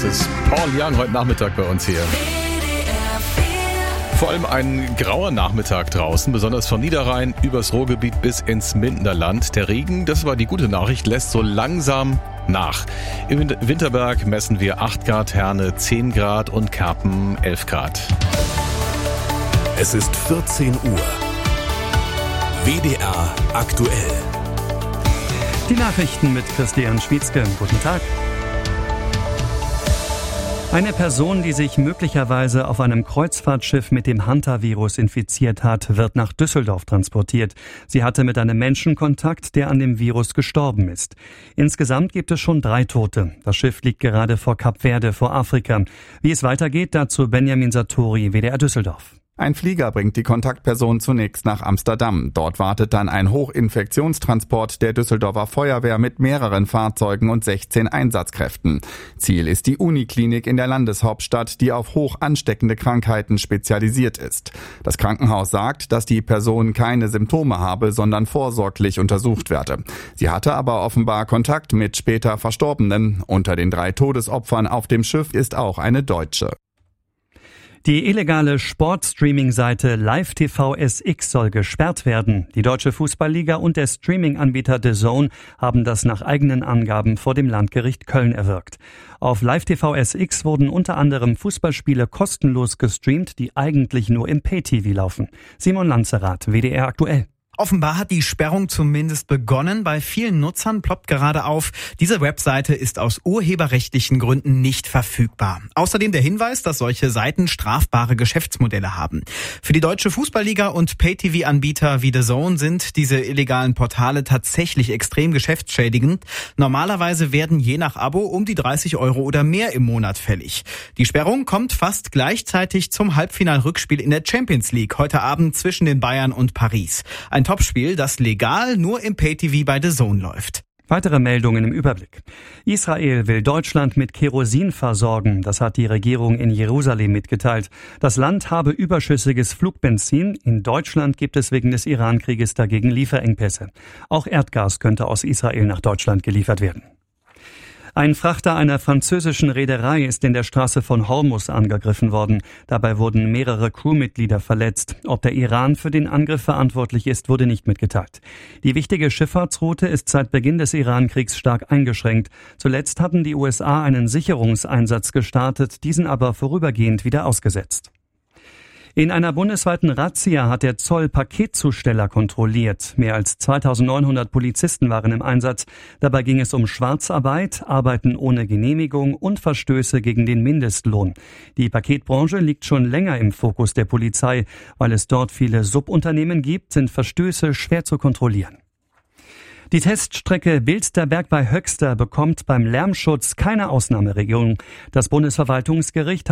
Das ist Paul Young heute Nachmittag bei uns hier. Vor allem ein grauer Nachmittag draußen, besonders vom Niederrhein übers Ruhrgebiet bis ins Mindener Land. Der Regen, das war die gute Nachricht, lässt so langsam nach. Im Winterberg messen wir 8 Grad, Herne 10 Grad und Kerpen 11 Grad. Es ist 14 Uhr. WDR aktuell. Die Nachrichten mit Christian Schwietzke. Guten Tag. Eine Person, die sich möglicherweise auf einem Kreuzfahrtschiff mit dem Hantavirus infiziert hat, wird nach Düsseldorf transportiert. Sie hatte mit einem Menschen Kontakt, der an dem Virus gestorben ist. Insgesamt gibt es schon 3 Tote. Das Schiff liegt gerade vor Kap Verde, vor Afrika. Wie es weitergeht, dazu Benjamin Satori, WDR Düsseldorf. Ein Flieger bringt die Kontaktperson zunächst nach Amsterdam. Dort wartet dann ein Hochinfektionstransport der Düsseldorfer Feuerwehr mit mehreren Fahrzeugen und 16 Einsatzkräften. Ziel ist die Uniklinik in der Landeshauptstadt, die auf hoch ansteckende Krankheiten spezialisiert ist. Das Krankenhaus sagt, dass die Person keine Symptome habe, sondern vorsorglich untersucht werde. Sie hatte aber offenbar Kontakt mit später Verstorbenen. Unter den 3 Todesopfern auf dem Schiff ist auch eine Deutsche. Die illegale Sportstreaming-Seite LiveTV-SX soll gesperrt werden. Die Deutsche Fußballliga und der Streaming-Anbieter DAZN haben das nach eigenen Angaben vor dem Landgericht Köln erwirkt. Auf LiveTV-SX wurden unter anderem Fußballspiele kostenlos gestreamt, die eigentlich nur im Pay-TV laufen. Simon Lanzerath, WDR aktuell. Offenbar hat die Sperrung zumindest begonnen. Bei vielen Nutzern ploppt gerade auf, diese Webseite ist aus urheberrechtlichen Gründen nicht verfügbar. Außerdem der Hinweis, dass solche Seiten strafbare Geschäftsmodelle haben. Für die Deutsche Fußballliga und Pay-TV-Anbieter wie DAZN sind diese illegalen Portale tatsächlich extrem geschäftsschädigend. Normalerweise werden je nach Abo um die 30 € oder mehr im Monat fällig. Die Sperrung kommt fast gleichzeitig zum Halbfinalrückspiel in der Champions League heute Abend zwischen den Bayern und Paris. Ein Topspiel, das legal nur im Pay-TV bei DAZN läuft. Weitere Meldungen im Überblick. Israel will Deutschland mit Kerosin versorgen. Das hat die Regierung in Jerusalem mitgeteilt. Das Land habe überschüssiges Flugbenzin. In Deutschland gibt es wegen des Iran-Krieges dagegen Lieferengpässe. Auch Erdgas könnte aus Israel nach Deutschland geliefert werden. Ein Frachter einer französischen Reederei ist in der Straße von Hormuz angegriffen worden. Dabei wurden mehrere Crewmitglieder verletzt. Ob der Iran für den Angriff verantwortlich ist, wurde nicht mitgeteilt. Die wichtige Schifffahrtsroute ist seit Beginn des Iran-Kriegs stark eingeschränkt. Zuletzt hatten die USA einen Sicherungseinsatz gestartet, diesen aber vorübergehend wieder ausgesetzt. In einer bundesweiten Razzia hat der Zoll Paketzusteller kontrolliert. Mehr als 2.900 Polizisten waren im Einsatz. Dabei ging es um Schwarzarbeit, Arbeiten ohne Genehmigung und Verstöße gegen den Mindestlohn. Die Paketbranche liegt schon länger im Fokus der Polizei. Weil es dort viele Subunternehmen gibt, sind Verstöße schwer zu kontrollieren. Die Teststrecke Bilsterberg bei Höxter bekommt beim Lärmschutz keine Ausnahmeregelung. Das Bundesverwaltungsgericht